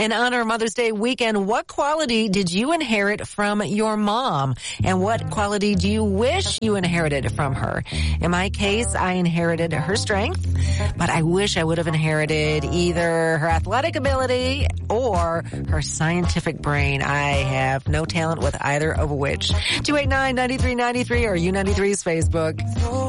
In honor of Mother's Day weekend, what quality did you inherit from your mom? And what quality do you wish you inherited from her? In my case, I inherited her strength, but I wish I would have inherited either her athletic ability or her scientific brain. I have no talent with either of which. 289-9393 or U93's Facebook.